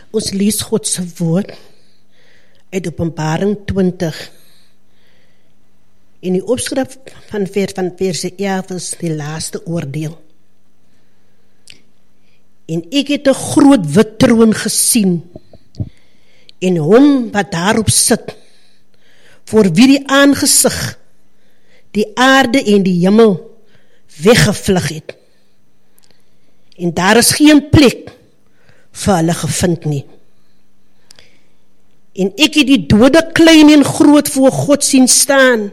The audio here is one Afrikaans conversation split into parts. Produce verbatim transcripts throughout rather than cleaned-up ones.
Ons lees God se woord uit Openbaring twintig. En die opskrif van vers van verse elf is die laaste oordeel. En ek het 'n groot wit troon gesien, en hom wat daarop sit, voor wie die aangesig, die aarde en die hemel weggevlug het. En daar is geen plek vir hulle gevind nie. En ek het die dode klein en groot voor God sien staan,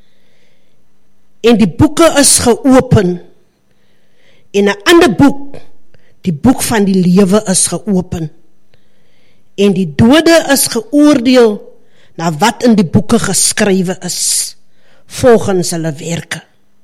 en die boeke is geopen, en 'n ander boek, die boek van die lewe is geopen, en die dode is geoordeel na wat in die boeke geskrywe is, volgens hulle werke.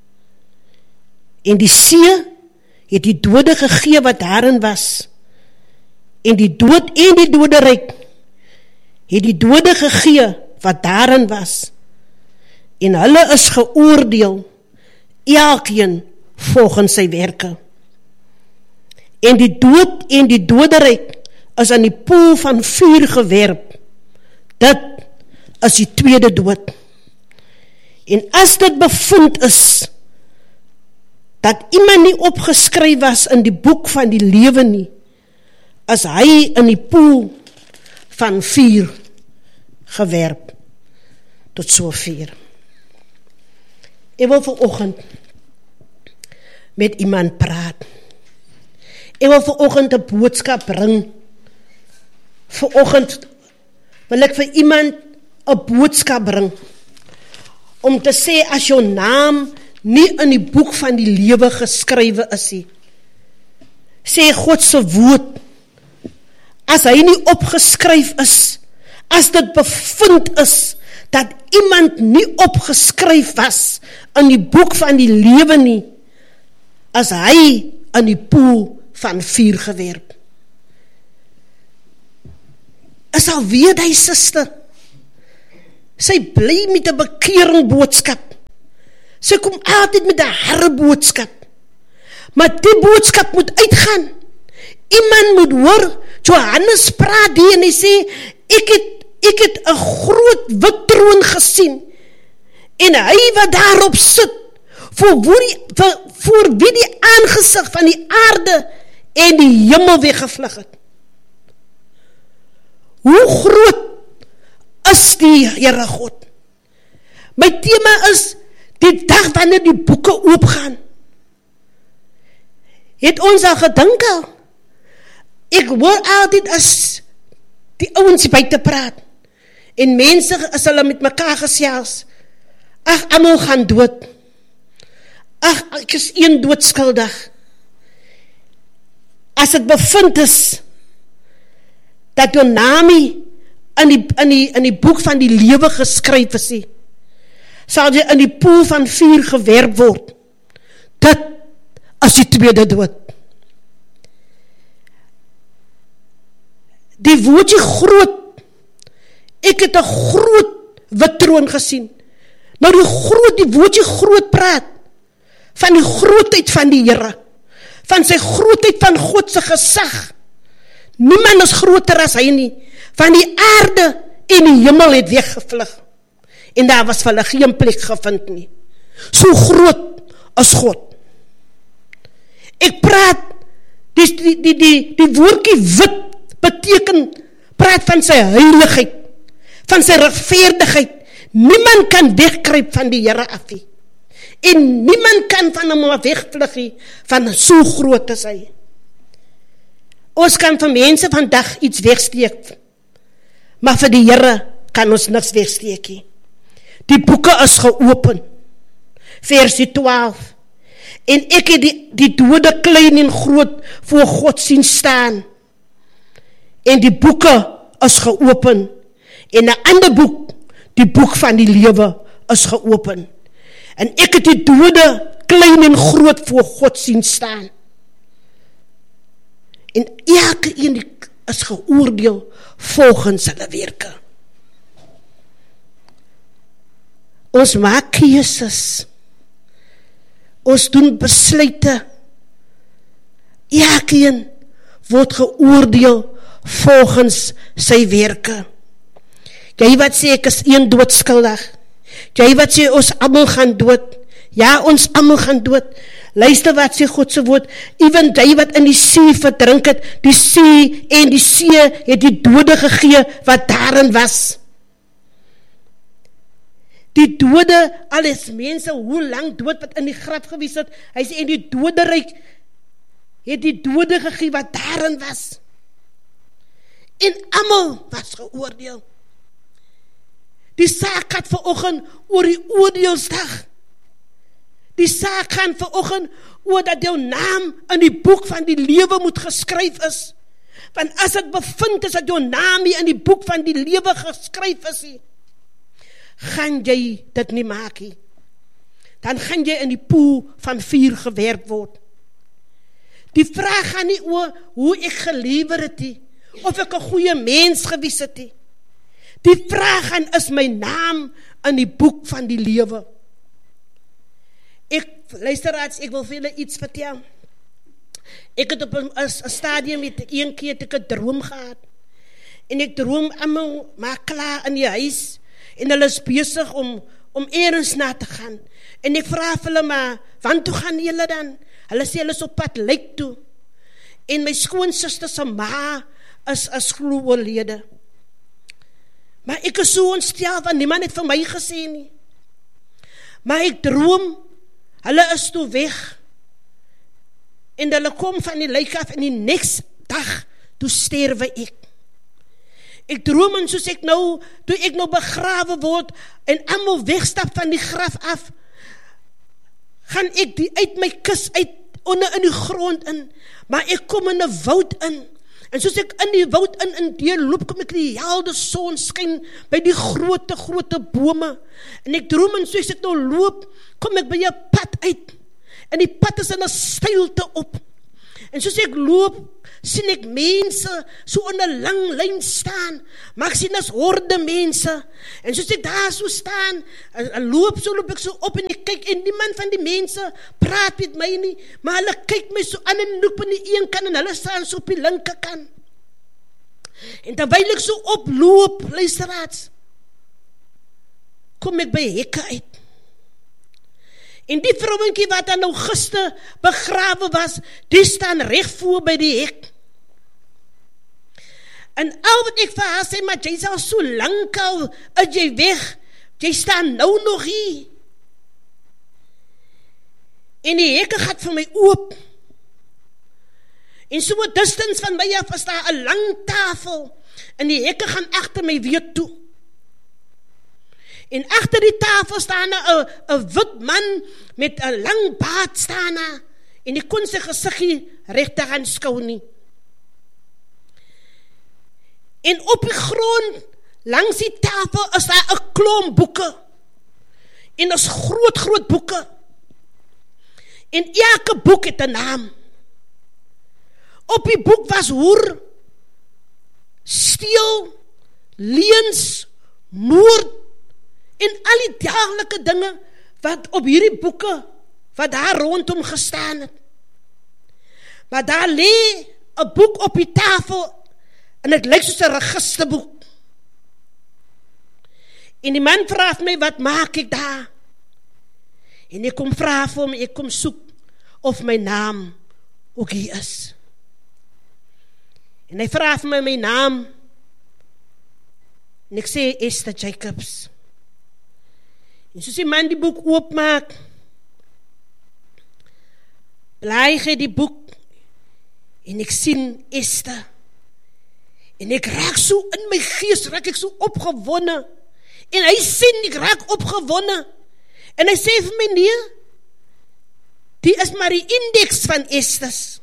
En die see het die dode gegee wat daarin was, en die dood en die doderyk het die dode gegee wat daarin was, en hulle is geoordeel, elkeen volgens sy werke. En die dood en die doderyk is aan die poel van vuur gewerp. Dit is die tweede dood. En as dit bevind is, dat iemand nie opgeskryf was in die boek van die lewe nie, is hy in die poel van vuur gewerp. Tot sover. Ek wil vanoggend met iemand praat. Ek wil vanoggend 'n boodskap bring. Vanoggend wil ek vir iemand 'n boodskap bring, om te sê, as jou naam nie in die boek van die lewe geskrywe is nie, sê God se woord, as hy nie opgeskryf is, as dit bevind is, dat iemand nie opgeskryf was in die boek van die lewe nie, as hy in die poel van vuur gewerp. Is alweer die suster. Sy bly met 'n bekering boodskap. Sy kom altyd met 'n harde boodskap. Maar die boodskap moet uitgaan. Iemand moet hoor, Johannes praat die en hy sê, ek het, ek het 'n groot wit troon gesien, en hy wat daarop sit, voor wie, voor, voor wie die aangesig van die aarde en die hemel weggevlug het. Hoe groot is die Here God? My tema is, die dag wanneer die boeke oopgaan. Het ons al gedink al? Ek hoor altyd as die ouens buite praat, en mense as hulle met mekaar gesels, ag, almal gaan dood. Ag, ek is een doodskuldig. As dit bevind is, dat jou naam nie in die, in die, in die boek van die lewe geskryf is nie, sal jy in die poel van vuur gewerp word. Dit is die tweede dood. Die woordjie groot, ek het 'n groot wit troon gesien. Nou die groot, die woordjie groot praat van die grootheid van die Here, van sy grootheid, van God se gesag. Niemand is groter as hy nie. Van die aarde en die hemel het weggevlug, en daar was vir hulle geen plek gevind nie. So groot as God. Ek praat, die, die, die, die, die woordjie wit beteken, praat van sy heiligheid, van sy regverdigheid. Niemand kan wegkruip van die Here af nie. En niemand kan van hom wegvlug nie, van so groot is hy. Ons kan vir mense vandag iets wegsteek, maar vir die Here kan ons niks wegsteek nie. Die boeke is geopen. Versie twaalf. En ek het die, die dode klein en groot voor God sien staan. En die boeke is geopen. En 'n ander boek, die boek van die lewe, is geopen. En ek het die dode klein en groot voor God sien staan. En elke een is geoordeel volgens hulle werke. Ons maak keuses. Ons doen besluite. Elkeen word geoordeel volgens sy werke. Jy wat sê ek is een doodskuldig. Jy wat sê ons almal gaan dood. Ja, ons almal gaan dood. Luister wat sê God se woord. Ewen jy wat in die see verdrink het, die see en die see het die dode gegee wat daarin was. Die dode, alles mense, hoe lang dood wat in die graf gewees het, hy sê en die doderyk het die dode gegee wat daarin was. En almal was geoordeel. Die saak gaat vanoggend oor die oordeelsdag. Die saak gaan vanoggend oor dat jou naam in die boek van die lewe moet geskryf is. Want as het bevind is dat jou naam hier in die boek van die lewe geskryf is, gaan jy dit nie maak nie. Dan gaan jy in die poel van vuur gewerp word. Die vraag gaan nie oor hoe ek gelewer het nie, of ek 'n goeie mens gewees het nie. Die vraag gaan is my naam in die boek van die lewe. Ek, luisteraars, ek wil vir julle iets vertel. Ek het op 'n stadium met een keer het ek 'n droom gehad. En ek droom almal maar klaar in die huis. En hulle is besig om, om ergens na te gaan. En ek vra vir hulle maar, want toe gaan julle dan? Hulle sê hulle is op pad lyk toe. En my skoonsister se ma is as glo oorlede. Maar ek is so ontstel, want niemand het vir my gesê nie. Maar ek droom, hulle is toe weg. En hulle kom van die lijk af, en die next dag, toe sterwe ek. Ek droom, en soos ek nou, toe ek nou begrawe word, en allemaal wegstap van die graf af, gaan ek die uit my kus uit, onder in die grond in, maar ek kom in die woud in, en soos ek in die woud in, in deel loop, kom ek die helde son skyn, by die grote, grote bome, en ek droom, en soos ek nou loop, kom ek by die pad uit, en die pad is in 'n steilte op, en soos ek loop, sien ek mense, so in 'n lang lyn staan, maar ek sien as horde mense, en soos ek daar so staan, en, en loop so, loop ek so op, en ek kyk, en niemand van die mense praat met my nie, maar hulle kyk my so aan, en loop in die een kant, en hulle staan so op die linkerkant, en terwyl ek so oploop, luisteraars, kom ek by hekke uit, en die vrouwenkie wat dan nou gister begrawe was, die staan recht voor by die hek. En al wat ek vir haar sê, maar jy is al so lang al, is jy weg, jy staan nou nog hier. En die hekke gaat vir my oop. En so 'n distance van my af is daar 'n lang tafel, en die hekke gaan agter my weer toe. En agter die tafel staan 'n 'n wit man met 'n lang baard staan daar, en ek kon sy gesiggie regtig aanskou nie. En op die grond langs die tafel is daar 'n klomp boeke, en is groot groot boeke, en elke boek het 'n naam. Op die boek was hoer, steel, leuns, moord, en al die dagelike dinge wat op hierdie boeke, wat daar rondom gestaan het. Maar daar lê 'n boek op die tafel, en het lyk soos 'n registerboek. En die man vraag my, wat maak ek daar? En ek kom vraag vir hom, ek kom soek, of my naam ook hier is. En hy vraag my my naam, en ek sê, Esther Jacobs. En soos die man die boek oopmaak, blaai hy die boek, en ek sien Esther, en ek raak so in my gees, raak ek so opgewonde, en hy sien, ek raak opgewonde, en hy sê vir my, nee, die is maar die index van Esther's,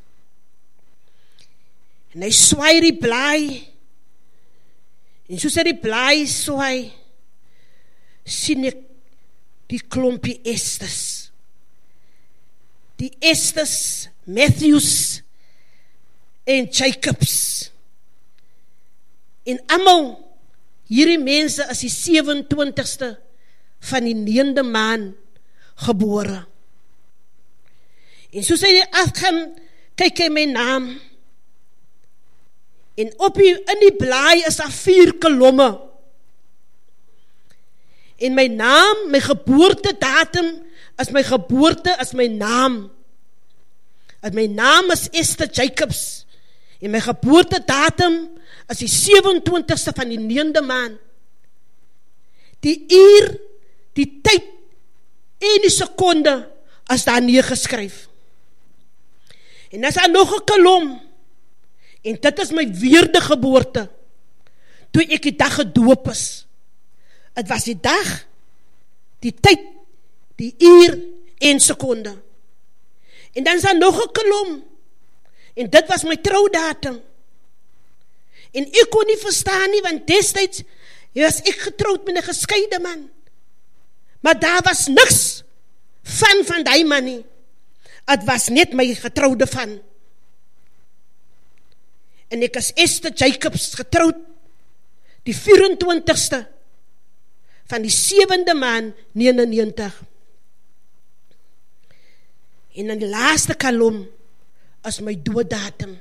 en hy swaai die blaai, en soos hy die blaai swaai, sien ek die klompie Esther's, die Esther's, Matthews, en Jacobs, en almal, hierdie mense is die sewe-en-twintigste van die negende maand gebore. En soos hy afgaan, kyk hy my naam, En op die, in die blaai is daar vier kolomme. En my naam, my geboortedatum, is my geboorte, is my naam. En my naam is Esther Jacobs. En my geboortedatum is die sewe-en-twintigste van die negende maand. Die uur, die tyd en die sekonde is daar neergeskryf. En as daar nog 'n kolom, en dit is my weerde geboorte, toe ek die dag gedoop is. Het was die dag, die tyd, die uur en sekonde. En dan is daar nog 'n kolom, en dit was my troudatum. En ek kon nie verstaan nie, want destyds was ek getroud met 'n geskeide man. Maar daar was niks van van die man nie. Het was net my getroude van. En ek is Esther Jacobs getroud, die vyf-en-twintigste van die sewende maand negenennegentig. En in die laaste kolom is my dooddatum.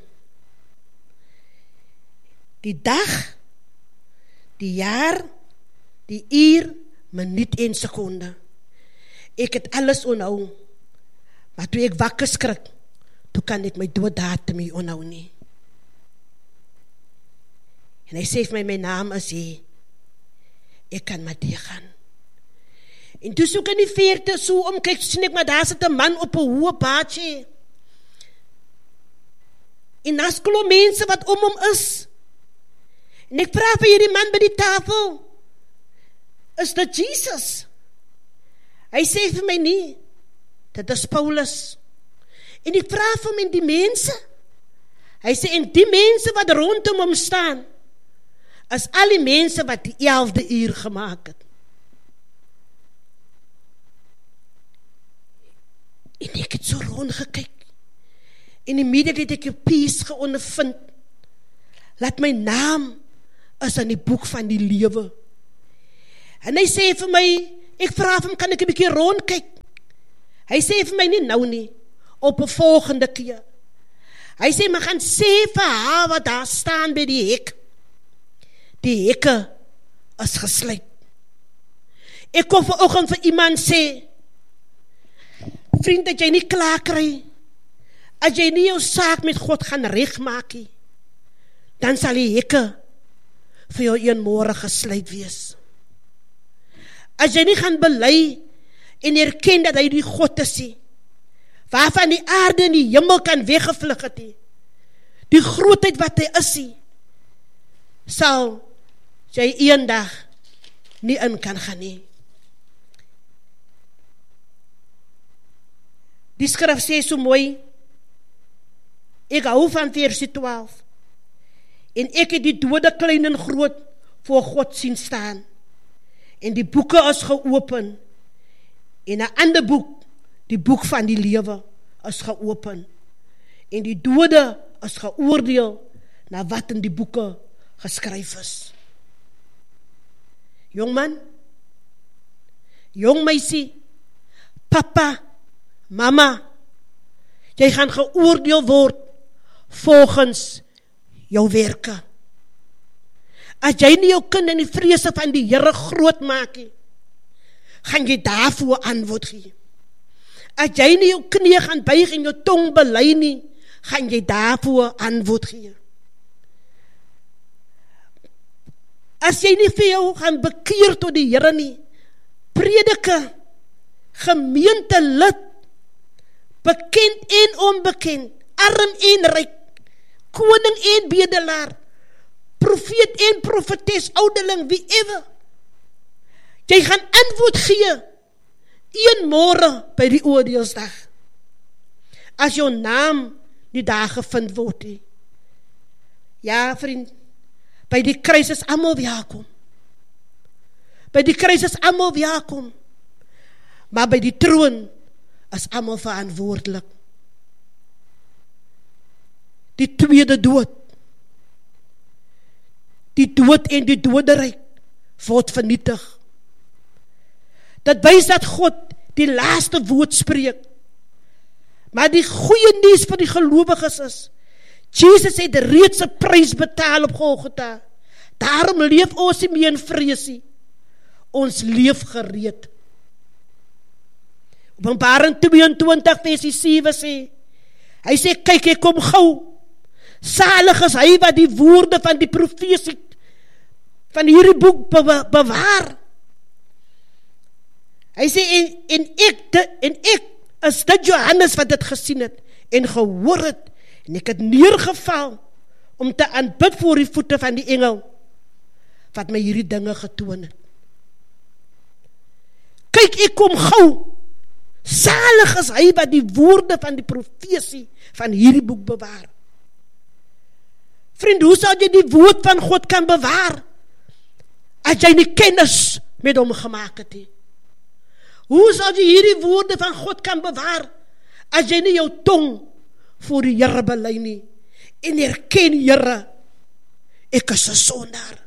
Die dag, die jaar, die uur, minuut en sekonde. Ek het alles onthou, maar toe ek wakker skrik, toe kan ek my dooddatum nie onthou nie. En hy sê vir my, my naam is hy. Ek kan maar die gaan. En toe soek in die veerte, so omkyk, sien ek, maar daar sit 'n man op 'n hoë paadjie. En daar's klomp mense wat om hom is. En ek vra vir hierdie man by die tafel, is dit Jesus? Hy sê vir my nie, dit is Paulus. En ek vra vir hom en die mense, hy sê, en die mense wat rondom hom staan, is al die mense wat die elfde uur gemaak het. En ek het so rondgekyk, en immediately het ek die peace geondervind, laat my naam is in die boek van die lewe. En hy sê vir my, ek vra vir hom, kan ek 'n bietjie rondkyk? Hy sê vir my nie nou nie, op 'n volgende keer. Hy sê, maar gaan sê vir haar wat daar staan by die hek. Die hekke is gesluit. Ek kon vanoggend vir iemand sê, vriend, dat jy nie klaar kry, as jy nie jou saak met God gaan regmaak nie, dan sal die hekke vir jou een môre gesluit wees. As jy nie gaan bely en erken dat hy die God is nie, waarvan die aarde en die hemel kan weggevlug het nie, die grootheid wat hy is nie, sal jy eendag nie in kan gaan nie. Die skrif sê so mooi, ek hou van vers twaalf, en ek het die dode klein en groot voor God sien staan, en die boeke is geopen, en 'n ander boek, die boek van die lewe, is geopen, en die dode is geoordeel, na wat in die boeke geskryf is. Jongman, jong meisie, papa, mama, jy gaan geoordeel word volgens jou werke. As jy nie jou kind in die vrese van die Here groot maak nie, gaan jy daarvoor antwoord gee. As jy nie jou knie gaan buig en jou tong bely nie, gaan jy daarvoor antwoord gee. As jy nie vir jou gaan bekeer tot die Here nie, predike, gemeente lid, bekend en onbekend, arm en ryk, koning en bedelaar, profeet en profetes, ouderling, wie ever, jy gaan antwoord gee, een môre by die oordeelsdag, as jou naam nie daar gevind word nie. Ja, vriend, by die kruis is almal welkom. By die kruis is almal welkom. Maar by die troon is almal verantwoordelik. Die tweede dood, die dood en die doderyk word vernietig. Dit wys dat God die laaste woord spreek. Maar die goeie nuus vir die gelowiges is, Jesus het reeds 'n prys betaal op Golgotha. Daarom leef ons nie meer in vrees nie. Ons leef gereed. Openbaring twee en twintig vers sewe sê, hy sê, kyk, ek kom gou. Salig is hy wat die woorde van die profesie van hierdie boek bewaar. Hy sê, en, en, ek, de, en ek is dit Johannes wat dit gesien het, en gehoor het, en ek het neergeval, om te aanbid voor die voete van die engel, wat my hierdie dinge getoon het. Kyk, ek kom gou. Salig is hy wat die woorde van die profesie van hierdie boek bewaar. Vriend, hoe sal jy die woord van God kan bewaar, as jy nie kennis met hom gemaak het nie? Hoe sal jy hierdie woorde van God kan bewaar, as jy nie jou tong voor die Here bely nie, en erken, Here, ek is 'n sondaar.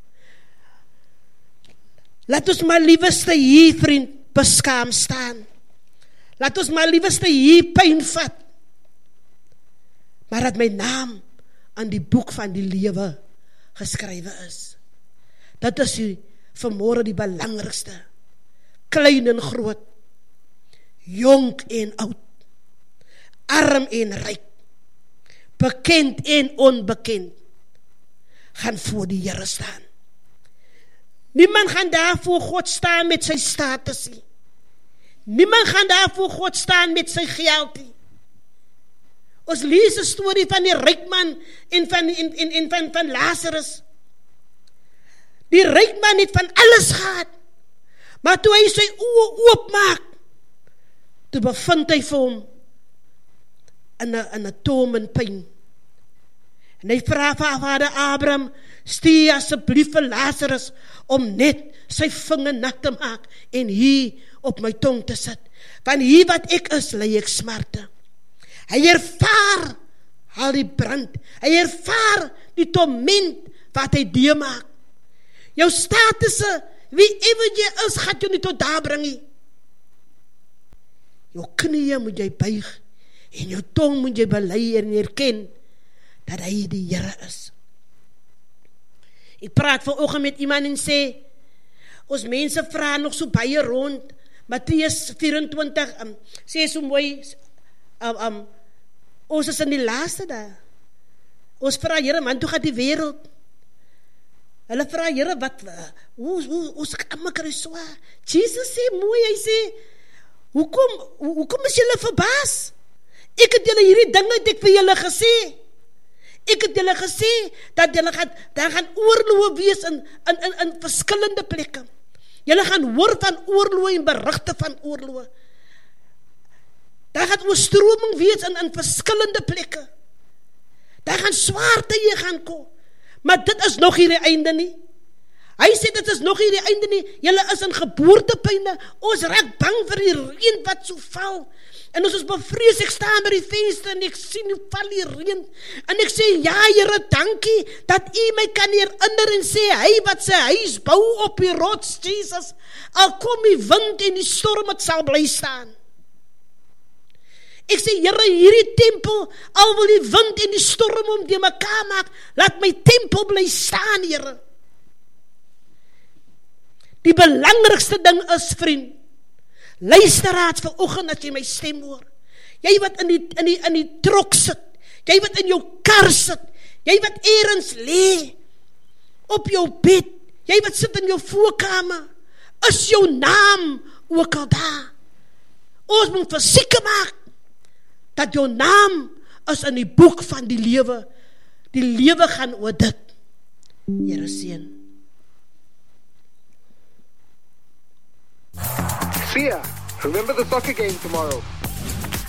Laat ons maar liefste hier, vriend, beskaam staan. Laat ons maar liefste hier pyn vat, maar dat my naam aan die boek van die lewe geskrywe is. Dit is die, vanmôre die belangrikste, klein en groot, jonk en oud, arm en ryk, bekend en onbekend, gaan voor die Here staan. Niemand gaan daar voor God staan met sy status nie. Niemand gaan daar voor God staan met sy geld nie. Ons lees 'n storie van die ryk man en van, en, en, en van, van Lazarus. Die ryk man het van alles gehad, maar toe hy sy oë oopmaak, toe bevind hy vir hom in 'n in 'n toom en pyn. En hy vra vir vader Abraham, stuur asseblief vir Lazarus om net sy vinger nat te maak en hier op my tong te sit. Want hier wat ek is, ly ek smarte. Hy ervaar al die brand. Hy ervaar die torment wat hy deurmaak. Jou statusse, wie ever jy is, gaat jou nie tot daar bring nie. Jou knieë moet jy buig en jou tong moet jy bely en erken dat hy die Here is. Ek praat vanoggend met iemand en sê, ons mense vra nog so baie rond, Matteus vyf en twintig, um, sê so mooi, um, um, ons is in die laaste daar. Ons vra, Here, man, toe gaat die wêreld. Hulle vra, Here, wat, hoe, hoe, ons kan kry swaar. Jesus sê mooi, hy sê, hoekom, hoe, hoekom is julle verbaas? Ek het julle hierdie dinge het ek vir julle gesê. Ek het julle gesê, dat julle gaan, daar gaan oorloë wees in, in, in, in verskillende plekke. Julle gaan hoor van oorloë en berigte van oorloë. Daar gaan oorstroming wees in, in verskillende plekke. Daar gaan swaar tye gaan kom. Maar dit is nog hier die einde nie. Hy sê dit is nog hier die einde nie. Julle is in geboortepyne. Ons raak bang vir die reën wat so val. En ons is bevrees, ek staan by die venster en ek sien hoe val die reën. En ek sê, ja Here, dankie dat U my kan herinner en sê, hy wat sy huis bou op die rots, Jesus, al kom die wind en die storm, het sal bly staan. Ek sê, Here, hierdie tempel, al wil die wind en die storm om die mekaar maak, laat my tempel bly staan, Here. Die belangrikste ding is, vriend, luisteraars vanoggend as jy my stem hoor. Jy wat in die, in die, in die trok sit, jy wat in jou kar sit, jy wat ergens lê, op jou bed, jy wat sit in jou voorkamer, is jou naam ook al daar. Ons moet verseker maak, dat jou naam is in die boek van die lewe. Die lewe gaan oor dit. Here seën. See ya. Remember the soccer game tomorrow.